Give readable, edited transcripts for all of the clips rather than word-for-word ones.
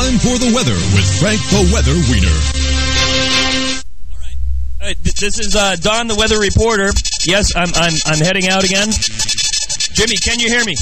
time for the weather with Frank the Weather Wiener. All right, this is Don, the weather reporter. Yes, I'm heading out again. Jimmy, can you hear me?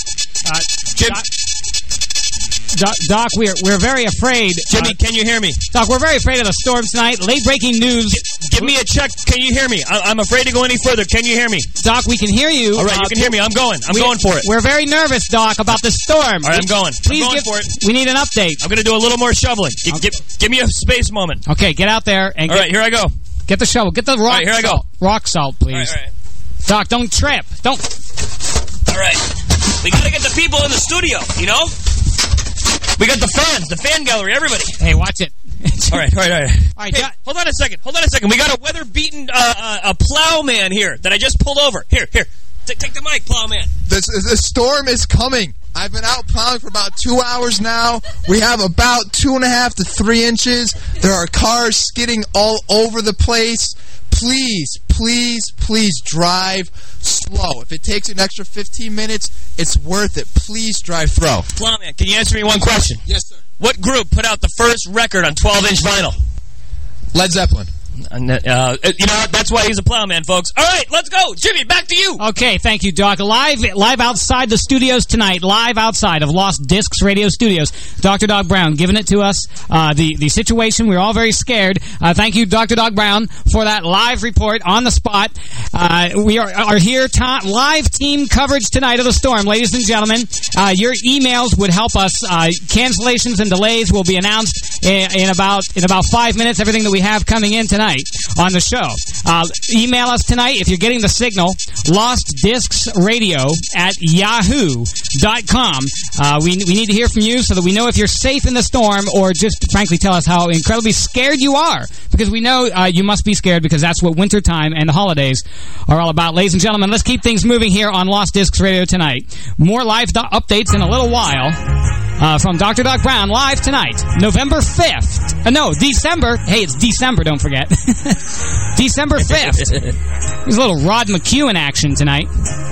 Doc, we're very afraid. Jimmy, can you hear me? Doc, we're very afraid of the storm tonight. Late breaking news. Give me a check. Can you hear me? I'm afraid to go any further. Can you hear me? Doc, we can hear you. All right, you can hear me. I'm going for it. We're very nervous, Doc, about the storm. All right, I'm going. Please for it. We need an update. I'm going to do a little more shoveling. Give me a space moment. Okay, get out there and all right, here I go. Get the shovel. Get the rock. All right, here I go. Rock salt, please. All right. Doc, don't trip. Don't. All right. We got to get the people in the studio, you know? We got the fans, the fan gallery, everybody. Hey, watch it. All right. Hey, hold on a second. We got a weather-beaten a plowman here that I just pulled over. Here. Take the mic, plowman. The storm is coming. I've been out plowing for about 2 hours now. We have about 2.5 to 3 inches. There are cars skidding all over the place. Please drive slow. If it takes an extra 15 minutes, it's worth it. Please drive slow. Plowman, can you answer me one question? Yes, sir. What group put out the first record on 12-inch vinyl? Led Zeppelin. That's why he's a plowman, folks. All right, let's go. Jimmy, back to you. Okay, thank you, Doc. Live outside the studios tonight, live outside of Lost Discs Radio Studios. Dr. Doc Brown giving it to us. The situation, we're all very scared. Thank you, Dr. Doc Brown, for that live report on the spot. We are here, live team coverage tonight of the storm. Ladies and gentlemen, your emails would help us. Cancellations and delays will be announced in about 5 minutes, everything that we have coming in tonight on the show. Email us tonight if you're getting the signal, lostdiscsradio@yahoo.com. We need to hear from you so that we know if you're safe in the storm, or just frankly tell us how incredibly scared you are, because we know you must be scared, because that's what wintertime and the holidays are all about. Ladies and gentlemen, let's keep things moving here on Lost Discs Radio tonight. More live updates in a little while. From Dr. Doc Brown, live tonight, November 5th. December. Hey, it's December, don't forget. December 5th. There's a little Rod McHugh in action tonight.